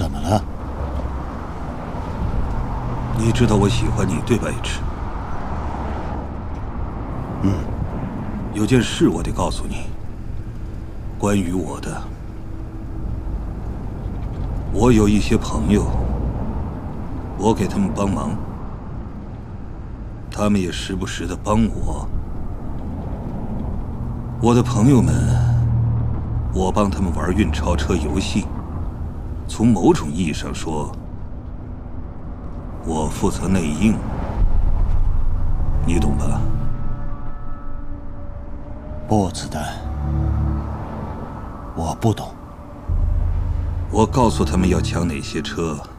怎么了？ 你知道我喜欢你，对吧，H？有件事我得告诉你，关于我的。我有一些朋友，我给他们帮忙，他们也时不时的帮我。我的朋友们，我帮他们玩运钞车游戏，从某种意义上说，我负责内应，你懂吧？ 不，子弹，我不懂。 我告诉他们要抢哪些车，